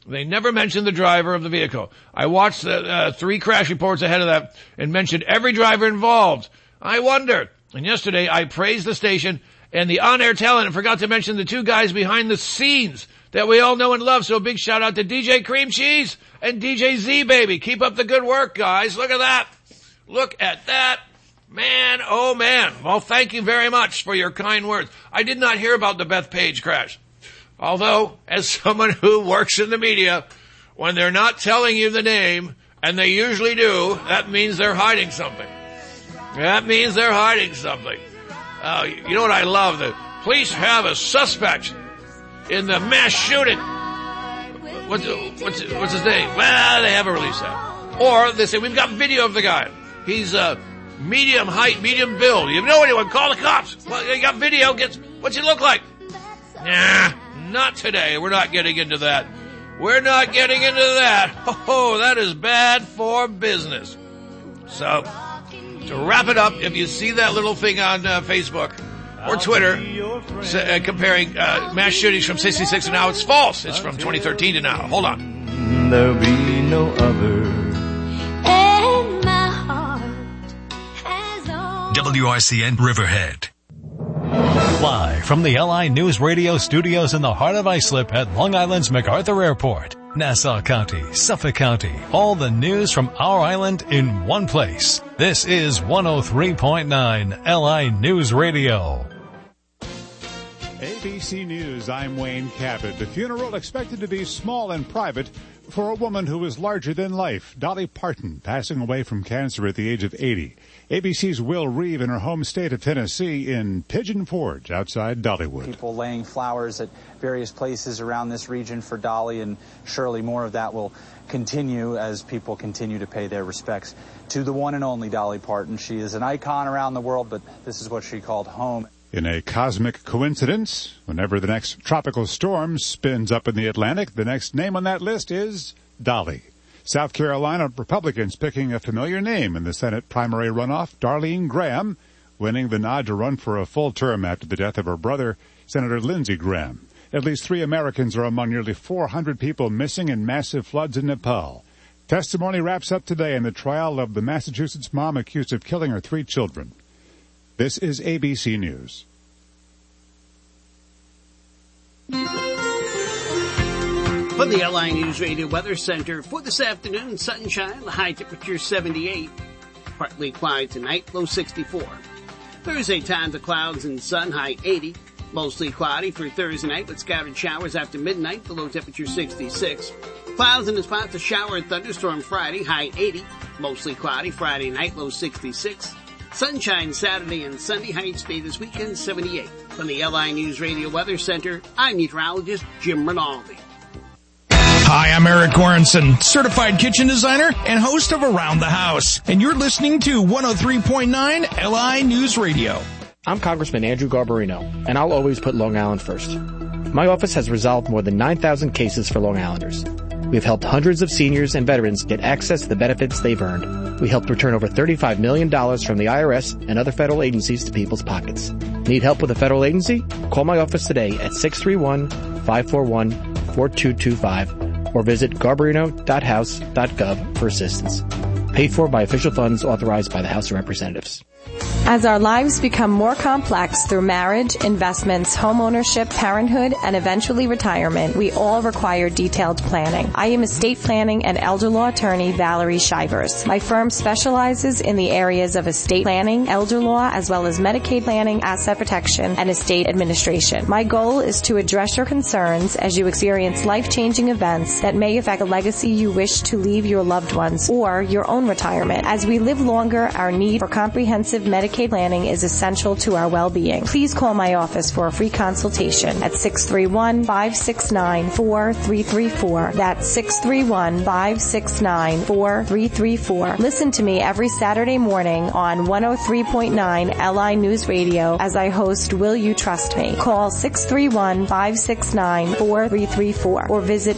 They never mentioned the driver of the vehicle. I watched the 3 crash reports ahead of that and mentioned every driver involved. I wonder. And yesterday I praised the station and the on-air talent and forgot to mention the 2 guys behind the scenes that we all know and love. So a big shout out to DJ Cream Cheese and DJ Z Baby. Keep up the good work, guys. Look at that. Look at that. Man, oh man. Well, thank you very much for your kind words. I did not hear about the Bethpage crash. Although, as someone who works in the media, when they're not telling you the name, and they usually do, that means they're hiding something. That means they're hiding something. You know what I love? The police have a suspect in the mass shooting. What's his name? Well, they haven't released that. Or they say, we've got video of the guy. He's medium height, medium build. You know anyone, call the cops. Well, you got video. What's he look like? Nah. Not today. We're not getting into that. We're not getting into that. Oh, that is bad for business. So, to wrap it up, if you see that little thing on Facebook or Twitter comparing mass shootings from 66 to now, it's false. It's from 2013 to now. Hold on. There'll be no other. And my heart has all. WRCN Riverhead. Live from the LI News Radio studios in the heart of Islip at Long Island's MacArthur Airport, Nassau County, Suffolk County, all the news from our island in one place. This is 103.9 LI News Radio. ABC News, I'm Wayne Cabot. The funeral expected to be small and private for a woman who was larger than life, Dolly Parton, passing away from cancer at the age of 80. ABC's Will Reeve in her home state of Tennessee in Pigeon Forge outside Dollywood. People laying flowers at various places around this region for Dolly, and surely more of that will continue as people continue to pay their respects to the one and only Dolly Parton. She is an icon around the world, but this is what she called home. In a cosmic coincidence, whenever the next tropical storm spins up in the Atlantic, the next name on that list is Dolly. South Carolina Republicans picking a familiar name in the Senate primary runoff, Darlene Graham, winning the nod to run for a full term after the death of her brother, Senator Lindsey Graham. At least 3 Americans are among nearly 400 people missing in massive floods in Nepal. Testimony wraps up today in the trial of the Massachusetts mom accused of killing her 3 children. This is ABC News. From the LI News Radio Weather Center for this afternoon, sunshine, the high temperature 78. Partly cloudy tonight, low 64. Thursday, times of clouds and sun, high 80. Mostly cloudy for Thursday night with scattered showers after midnight, the low temperature 66. Clouds and spots of shower and thunderstorm Friday, high 80. Mostly cloudy Friday night, low 66. Sunshine Saturday and Sunday, high stay this weekend, 78. From the LI News Radio Weather Center, I'm meteorologist Jim Rinaldi. Hi, I'm Eric Goranson, certified kitchen designer and host of Around the House. And you're listening to 103.9 LI News Radio. I'm Congressman Andrew Garbarino, and I'll always put Long Island first. My office has resolved more than 9,000 cases for Long Islanders. We've helped hundreds of seniors and veterans get access to the benefits they've earned. We helped return over $35 million from the IRS and other federal agencies to people's pockets. Need help with a federal agency? Call my office today at 631-541-4225 or visit garbarino.house.gov for assistance. Paid for by official funds authorized by the House of Representatives. As our lives become more complex through marriage, investments, homeownership, parenthood, and eventually retirement, we all require detailed planning. I am estate planning and elder law attorney Valerie Shivers. My firm specializes in the areas of estate planning, elder law, as well as Medicaid planning, asset protection, and estate administration. My goal is to address your concerns as you experience life-changing events that may affect the legacy you wish to leave your loved ones or your own retirement. As we live longer, our need for comprehensive Medicaid planning is essential to our well-being. Please call my office for a free consultation at 631-569-4334. That's 631-569-4334. Listen to me every Saturday morning on 103.9 LI News Radio as I host Will You Trust Me? Call 631-569-4334 or visit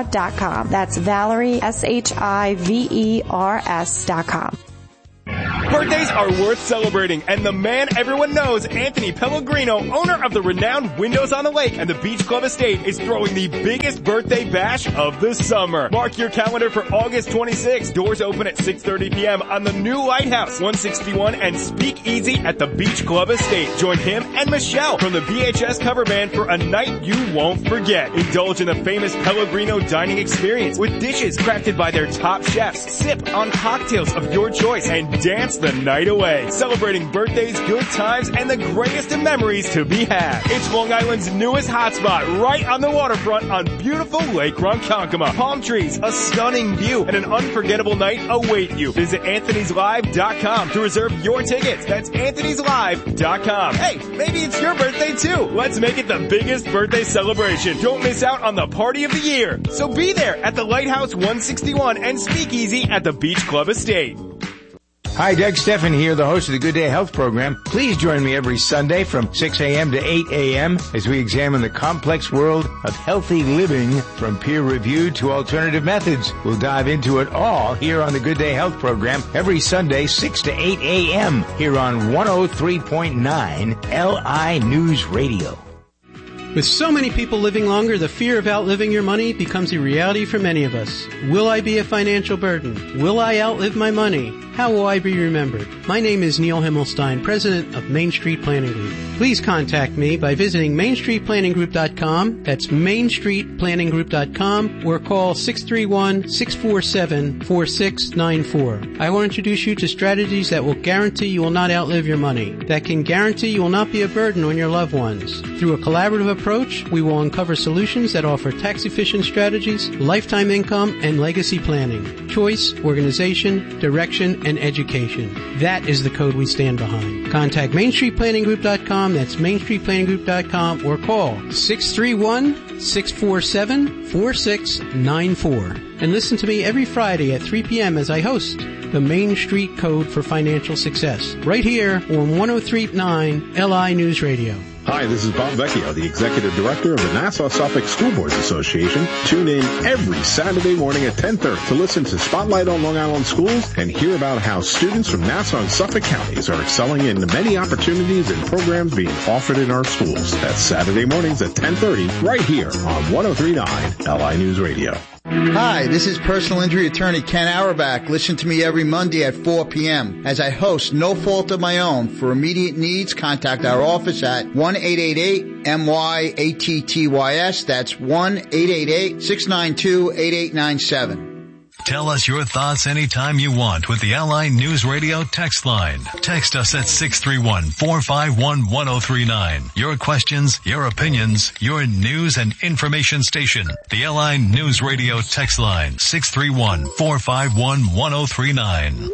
ValerieShiversLaw.com. That's Valerie, SHIVERS.com. Birthdays are worth celebrating, and the man everyone knows, Anthony Pellegrino, owner of the renowned Windows on the Lake and the Beach Club Estate, is throwing the biggest birthday bash of the summer. Mark your calendar for August 26th. Doors open at 6:30 p.m. on the new Lighthouse, 161 and Speakeasy at the Beach Club Estate. Join him and Michelle from the VHS cover band for a night you won't forget. Indulge in the famous Pellegrino dining experience with dishes crafted by their top chefs. Sip on cocktails of your choice and dance the night away. Celebrating birthdays, good times, and the greatest of memories to be had. It's Long Island's newest hotspot, right on the waterfront on beautiful Lake Ronkonkoma. Palm trees, a stunning view, and an unforgettable night await you. Visit Anthony'sLive.com to reserve your tickets. That's Anthony'sLive.com. Hey, maybe it's your birthday too. Let's make it the biggest birthday celebration. Don't miss out on the party of the year. So be there at the Lighthouse 161 and Speakeasy at the Beach Club Estate. Hi, Doug Steffen here, the host of the Good Day Health program. Please join me every Sunday from 6 a.m. to 8 a.m. as we examine the complex world of healthy living from peer-reviewed to alternative methods. We'll dive into it all here on the Good Day Health program every Sunday, 6 to 8 a.m. here on 103.9 LI News Radio. With so many people living longer, the fear of outliving your money becomes a reality for many of us. Will I be a financial burden? Will I outlive my money? How will I be remembered? My name is Neil Himmelstein, president of Main Street Planning Group. Please contact me by visiting mainstreetplanninggroup.com. That's mainstreetplanninggroup.com, or call 631-647-4694. I will introduce you to strategies that will guarantee you will not outlive your money, that can guarantee you will not be a burden on your loved ones. Through a collaborative approach, we will uncover solutions that offer tax-efficient strategies, lifetime income, and legacy planning, choice, organization, direction, and education. That is the code we stand behind. Contact mainstreetplanninggroup.com, that's mainstreetplanninggroup.com, or call 631-647-4694. And listen to me every Friday at 3 p.m. as I host the Main Street Code for Financial Success, right here on 103.9 LI News Radio. Hi, this is Bob Vecchio, the Executive Director of the Nassau-Suffolk School Boards Association. Tune in every Saturday morning at 10:30 to listen to Spotlight on Long Island Schools and hear about how students from Nassau and Suffolk counties are excelling in the many opportunities and programs being offered in our schools. That's Saturday mornings at 10:30 right here on 103.9 LI News Radio. Hi, this is personal injury attorney Ken Auerbach. Listen to me every Monday at 4 p.m. as I host No Fault of My Own. For immediate needs, contact our office at 1-888-MYATTYS. That's 1-888-692-8897. Tell us your thoughts anytime you want with the LI News Radio text line. Text us at 631-451-1039. Your questions, your opinions, your news and information station. The LI News Radio text line, 631-451-1039.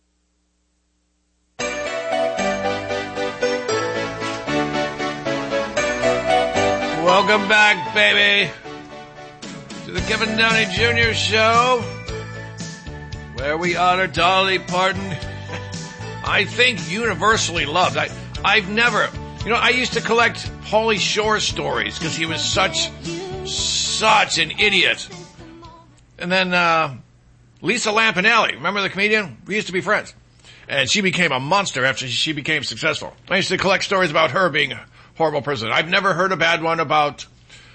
Welcome back, baby, to the Kevin Downey Jr. Show, where we honor Dolly Parton. I think universally loved. I've never, I used to collect Pauly Shore stories because he was such an idiot. And then Lisa Lampanelli, remember the comedian? We used to be friends. And she became a monster after she became successful. I used to collect stories about her being a horrible person. I've never heard a bad one about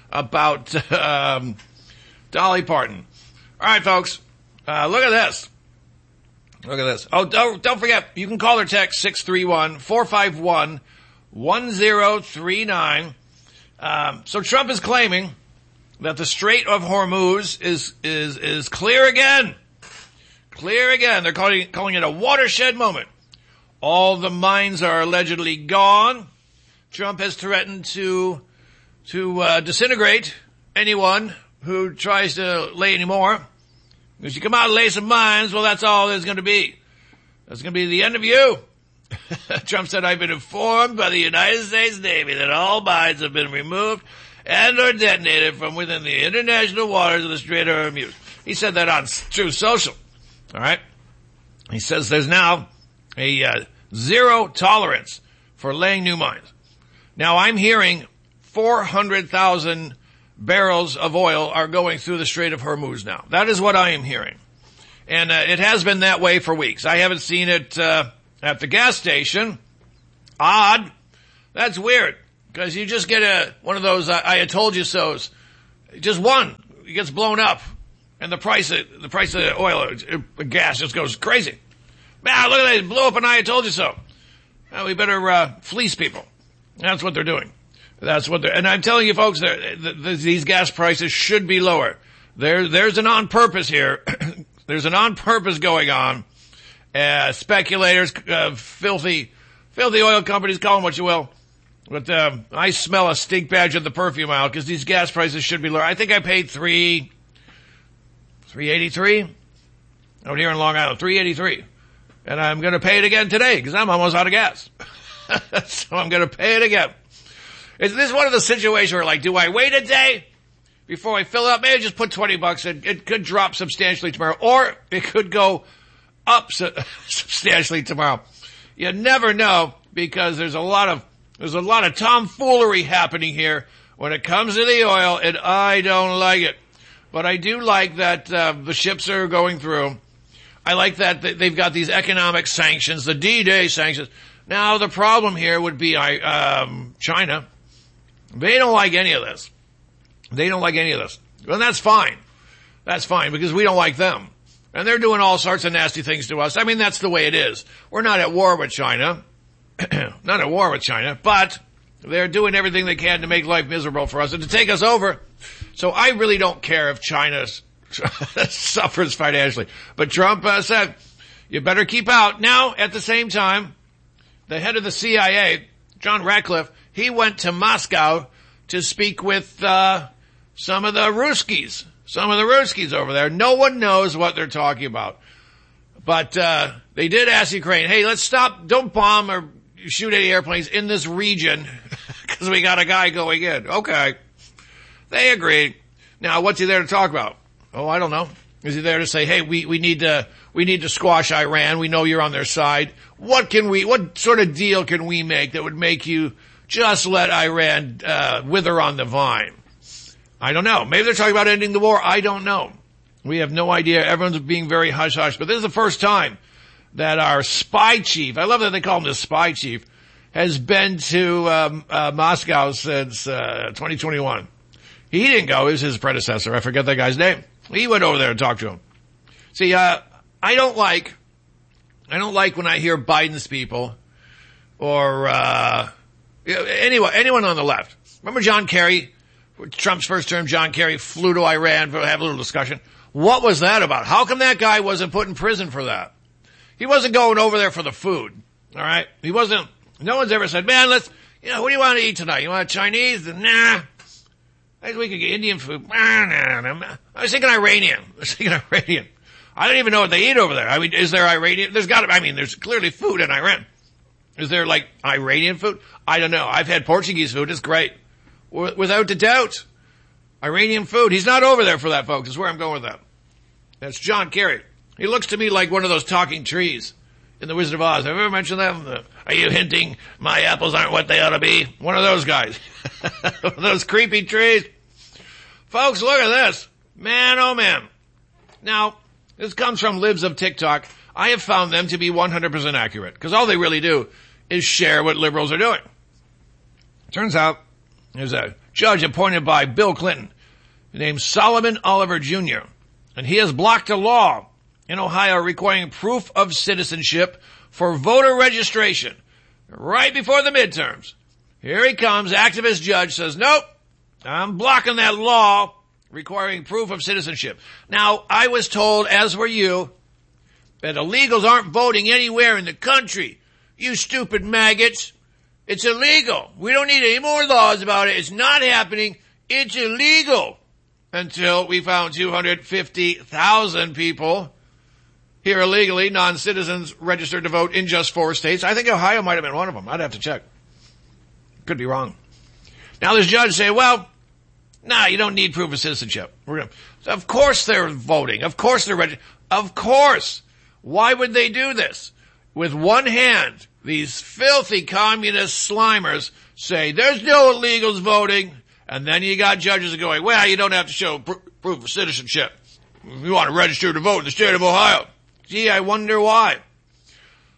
Dolly Parton. All right, folks, look at this. Look at this. Oh, don't forget, you can call or text 631-451-1039. So Trump is claiming that the Strait of Hormuz is clear again. Clear again. They're calling it a watershed moment. All the mines are allegedly gone. Trump has threatened to disintegrate anyone who tries to lay any more. If you come out and lay some mines, well, that's all there's going to be. That's going to be the end of you. Trump said, I've been informed by the United States Navy that all mines have been removed and are detonated from within the international waters of the Strait of Hormuz. He said that on Truth Social. All right. He says there's now a zero tolerance for laying new mines. Now I'm hearing 400,000 barrels of oil are going through the Strait of Hormuz now. That is what I am hearing. And it has been that way for weeks. I haven't seen it at the gas station. Odd. That's weird. Because you just get one of those I told you so's. Just one. It gets blown up. And the price of oil, gas just goes crazy. Man, look at that. It blew up an I told you so. Well, we better fleece people. That's what they're doing. And I'm telling you folks, these gas prices should be lower. There's an on purpose here. There's an on purpose going on. Speculators, filthy oil companies, call them what you will. But, I smell a stink badge of the perfume aisle because these gas prices should be lower. I think I paid $3.83 out here in Long Island, $3.83. And I'm going to pay it again today because I'm almost out of gas. So I'm going to pay it again. Is this one of the situations where, like, do I wait a day before I fill up? Maybe just put $20 in. It could drop substantially tomorrow, or it could go up substantially tomorrow. You never know because there's a lot of tomfoolery happening here when it comes to the oil, and I don't like it. But I do like that the ships are going through. I like that they've got these economic sanctions, the D-Day sanctions. Now, the problem here would be China. They don't like any of this. Well, that's fine. That's fine because we don't like them. And they're doing all sorts of nasty things to us. I mean, that's the way it is. We're not at war with China. But they're doing everything they can to make life miserable for us and to take us over. So I really don't care if China suffers financially. But Trump said, you better keep out. Now, at the same time, the head of the CIA, John Ratcliffe, he went to Moscow to speak with some of the Ruskies over there. No one knows what they're talking about. But they did ask Ukraine, hey, let's stop, don't bomb or shoot any airplanes in this region because we got a guy going in. Okay. They agreed. Now, what's he there to talk about? Oh, I don't know. Is he there to say, hey, we need to squash Iran. We know you're on their side. What sort of deal can we make that would make you just let Iran wither on the vine? I don't know. Maybe they're talking about ending the war. I don't know. We have no idea. Everyone's being very hush-hush. But this is the first time that our spy chief, I love that they call him the spy chief, has been to Moscow since 2021. He didn't go. It was his predecessor. I forget that guy's name. He went over there and talked to him. See, I don't like when I hear Biden's people or anyone on the left. Remember John Kerry? Trump's first term, John Kerry flew to Iran to have a little discussion. What was that about? How come that guy wasn't put in prison for that? He wasn't going over there for the food. All right? He wasn't, no one's ever said, man, what do you want to eat tonight? You want Chinese? Nah. I think we could get Indian food. I was thinking Iranian. I don't even know what they eat over there. I mean, is there Iranian? There's clearly food in Iran. Is there like Iranian food? I don't know. I've had Portuguese food. It's great. Without a doubt. Iranian food. He's not over there for that, folks. Is where I'm going with that. That's John Kerry. He looks to me like one of those talking trees in The Wizard of Oz. Have I ever mentioned that? Are you hinting my apples aren't what they ought to be? One of those guys. Those creepy trees. Folks, look at this. Man, oh man. Now, this comes from Libs of TikTok. I have found them to be 100% accurate because all they really do is share what liberals are doing. Turns out there's a judge appointed by Bill Clinton named Solomon Oliver Jr., and he has blocked a law in Ohio requiring proof of citizenship for voter registration right before the midterms. Here he comes. Activist judge says, nope, I'm blocking that law requiring proof of citizenship. Now, I was told, as were you, that illegals aren't voting anywhere in the country. You stupid maggots. It's illegal. We don't need any more laws about it. It's not happening. It's illegal. Until we found 250,000 people here illegally, non-citizens registered to vote in just 4 states. I think Ohio might have been one of them. I'd have to check. Could be wrong. Now this judge say, well, you don't need proof of citizenship. Of course they're voting. Of course they're registered. Of course. Why would they do this? With one hand, these filthy communist slimers say there's no illegals voting. And then you got judges going, well, you don't have to show proof of citizenship. You want to register to vote in the state of Ohio. Gee, I wonder why.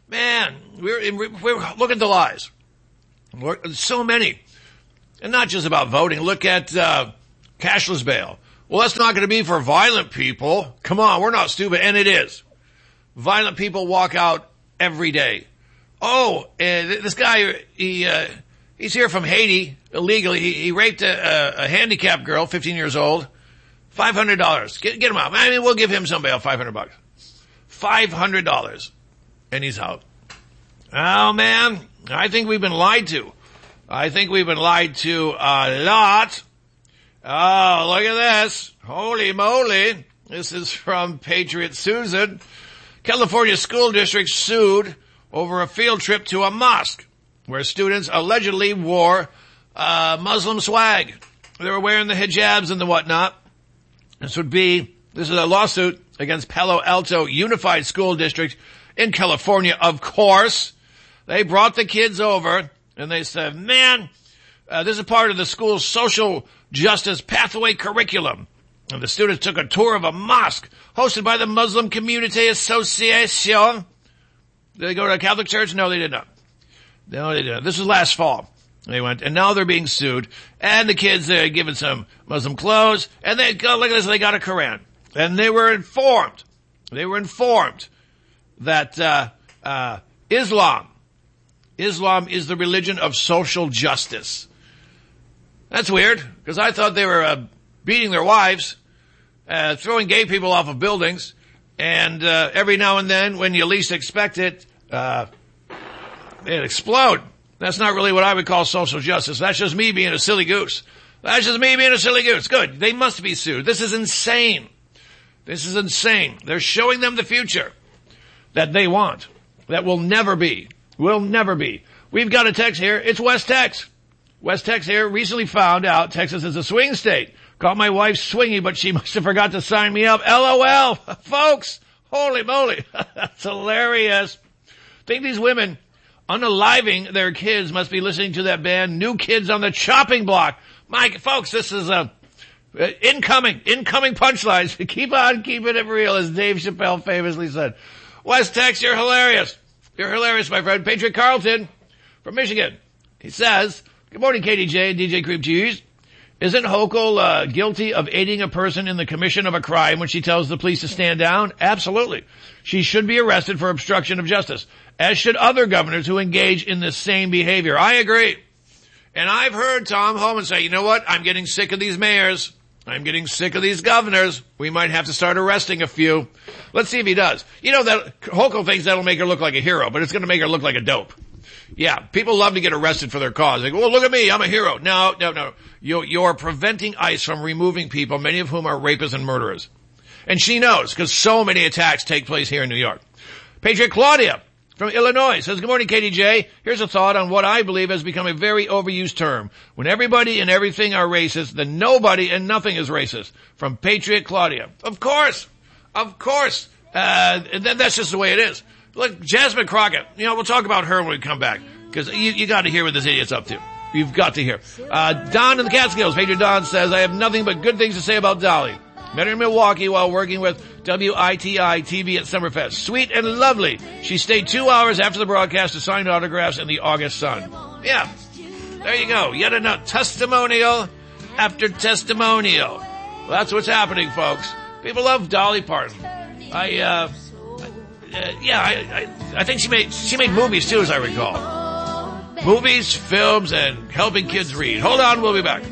Man, we're look at the lies. So many. And not just about voting. Look at cashless bail. Well, that's not going to be for violent people. Come on, we're not stupid. And it is. Violent people walk out every day. Oh, this guy, he's here from Haiti illegally. He raped a handicapped girl, 15 years old. $500. Get him out. I mean, we'll give him some bail, $500. $500. And he's out. Oh, man, I think we've been lied to. I think we've been lied to a lot. Oh, look at this. Holy moly. This is from Patriot Susan. California school district sued over a field trip to a mosque where students allegedly wore Muslim swag. They were wearing the hijabs and the whatnot. This is a lawsuit against Palo Alto Unified School District in California, of course. They brought the kids over and they said, man, this is part of the school's social justice pathway curriculum. And the students took a tour of a mosque hosted by the Muslim Community Association. Did they go to a Catholic church? No, they did not. No, they didn't. This was last fall. They went, and now they're being sued. And the kids are given some Muslim clothes. And they go, look at this, they got a Quran. And they were informed. That Islam is the religion of social justice. That's weird, because I thought they were beating their wives, throwing gay people off of buildings, and every now and then, when you least expect it, they'd explode. That's not really what I would call social justice. That's just me being a silly goose. Good. They must be sued. This is insane. They're showing them the future that they want. That will never be. We've got a text here. It's West Tex. West Tex here recently found out Texas is a swing state. Called my wife swingy, but she must have forgot to sign me up. LOL. Folks, holy moly. That's hilarious. Think these women unaliving their kids must be listening to that band New Kids on the Chopping Block. Folks, this is incoming punchlines. Keep on keeping it real, as Dave Chappelle famously said. West Tex, you're hilarious. You're hilarious, my friend. Patriot Carlton from Michigan. He says, good morning, KDJ and DJ Cream Cheese. Isn't Hochul guilty of aiding a person in the commission of a crime when she tells the police to stand down? Absolutely. She should be arrested for obstruction of justice, as should other governors who engage in the same behavior. I agree. And I've heard Tom Homan say, you know what? I'm getting sick of these mayors. I'm getting sick of these governors. We might have to start arresting a few. Let's see if he does. You know, that Hochul thinks that'll make her look like a hero, but it's going to make her look like a dope. Yeah, people love to get arrested for their cause. They go, well, look at me, I'm a hero. No. You're preventing ICE from removing people, many of whom are rapists and murderers. And she knows, because so many attacks take place here in New York. Patriot Claudia from Illinois says, good morning, KDJ. Here's a thought on what I believe has become a very overused term. When everybody and everything are racist, then nobody and nothing is racist. From Patriot Claudia. Of course. That's just the way it is. Look, Jasmine Crockett, we'll talk about her when we come back, because you got to hear what this idiot's up to. You've got to hear. Don in the Catskills, Patriot Don says, I have nothing but good things to say about Dolly. Met her in Milwaukee while working with WITI TV at Summerfest. Sweet and lovely. She stayed 2 hours after the broadcast to sign autographs in the August Sun. Yeah, there you go. Yet another testimonial after testimonial. Well, that's what's happening, folks. People love Dolly Parton. I think she made movies too, as I recall. Movies, films, and helping kids read. Hold on, we'll be back.